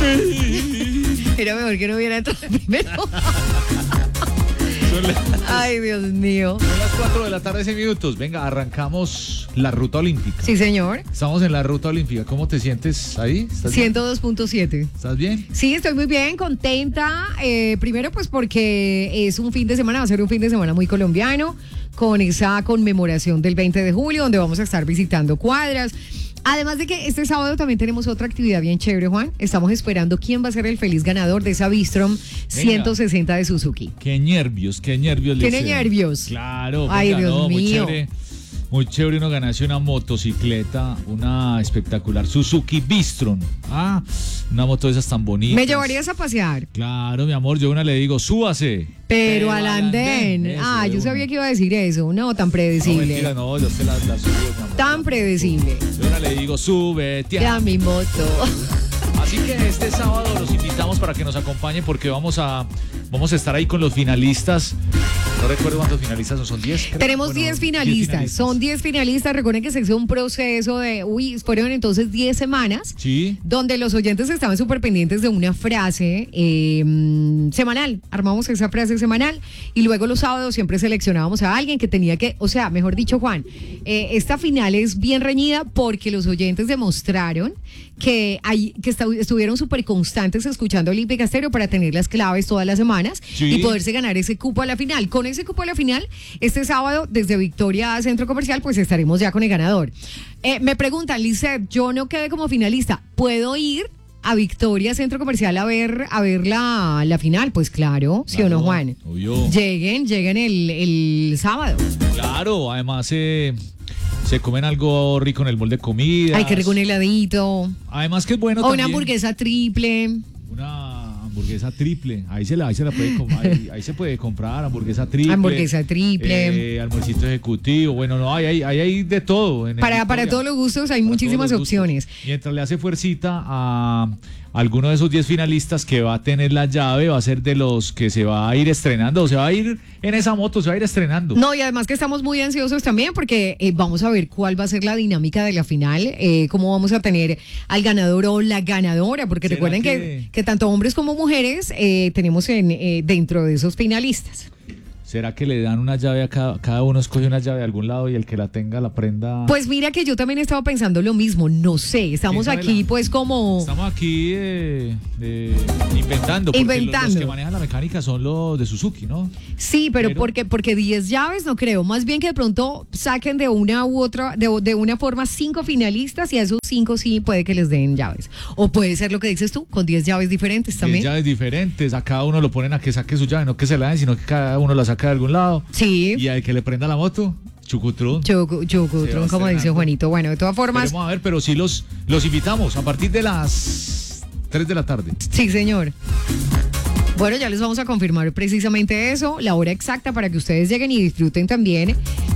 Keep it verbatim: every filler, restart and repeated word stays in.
Era mejor que no hubiera entrado primero. Ay, Dios mío. Son las cuatro de la tarde, seis minutos. Venga, arrancamos la ruta olímpica. Sí, señor. Estamos en la ruta olímpica. ¿Cómo te sientes ahí? ¿Estás ciento dos punto siete. ¿Estás bien? Sí, estoy muy bien, contenta. Eh, primero, pues porque es un fin de semana, va a ser un fin de semana muy colombiano, con esa conmemoración del veinte de julio, donde vamos a estar visitando cuadras. Además de que este sábado también tenemos otra actividad bien chévere, Juan. Estamos esperando quién va a ser el feliz ganador de esa Bistrom ciento sesenta de Suzuki. Qué nervios, qué nervios. ¿Tiene nervios? Claro. Ay, venga, Dios no, mío. Muy chévere, muy chévere uno ganarse una motocicleta, una espectacular Suzuki Bistrom. Ah, una moto de esas tan bonitas. ¿Me llevarías a pasear? Claro, mi amor, yo una le digo, súbase. Pero, Pero al andén. Eso, ah, yo sabía que iba a decir eso. No, tan predecible. No, mentira, no, yo se la, la subo, mi amor. Tan predecible. Yo una le digo, súbete a mi moto. Así que este sábado los invitamos para que nos acompañen porque vamos a, vamos a estar ahí con los finalistas. No recuerdo cuántos finalistas son, son diez. Creo. Tenemos bueno, diez finalistas. finalistas, son diez finalistas. Recuerden que se hizo un proceso de, uy, fueron entonces diez semanas, sí, donde los oyentes estaban súper pendientes de una frase eh, semanal. Armamos esa frase semanal y luego los sábados siempre seleccionábamos a alguien que tenía que, o sea, mejor dicho, Juan, eh, esta final es bien reñida porque los oyentes demostraron que, hay, que está, estuvieron súper constantes escuchando Olímpica Estéreo para tener las claves todas las semanas, sí, y poderse ganar ese cupo a la final. Con ese cupo a la final, este sábado, desde Victoria Centro Comercial, pues estaremos ya con el ganador. Eh, me preguntan, Lizeth, yo no quedé como finalista, ¿puedo ir a Victoria Centro Comercial a ver a ver la, la final? Pues claro, ¿sí claro, o no, Juan? Obvio. Lleguen, lleguen el, el sábado. Claro, además eh, se comen algo rico en el molde de comida. Hay que rico un heladito. Además que es bueno o también. Una hamburguesa triple. Una hamburguesa triple, ahí se la, ahí se la puede ahí, ahí se puede comprar hamburguesa triple. Hamburguesa triple. Eh, almuercito ejecutivo, bueno, no, hay, hay, hay, hay de todo. En para, para todos los gustos hay para muchísimas opciones. Mientras le hace fuercita a alguno de esos diez finalistas que va a tener la llave, va a ser de los que se va a ir estrenando, o se va a ir en esa moto, se va a ir estrenando. No, y además que estamos muy ansiosos también porque eh, vamos a ver cuál va a ser la dinámica de la final, eh, cómo vamos a tener al ganador o la ganadora, porque recuerden que... Que, que tanto hombres como mujeres eh, tenemos en, eh, dentro de esos finalistas. ¿Será que le dan una llave a cada, cada uno escoge una llave de algún lado y el que la tenga la prenda? Pues mira que yo también estaba pensando lo mismo, no sé, estamos aquí la, pues como... Estamos aquí eh, eh, inventando, porque inventando. Los, los que manejan la mecánica son los de Suzuki, ¿no? Sí, pero, pero... porque porque diez llaves no creo, más bien que de pronto saquen de una u otra, de, de una forma cinco finalistas y a esos cinco sí puede que les den llaves. O puede ser lo que dices tú, con diez llaves diferentes también. diez llaves diferentes, a cada uno lo ponen a que saque su llave, no que se la den, sino que cada uno la saque de algún lado. Sí. Y al que le prenda la moto, chucutrún. Chucu, chucutrún, como dice Juanito. Bueno, de todas formas. Vamos a ver, pero sí los, los invitamos a partir de las tres de la tarde. Sí, señor. Bueno, ya les vamos a confirmar precisamente eso, la hora exacta para que ustedes lleguen y disfruten también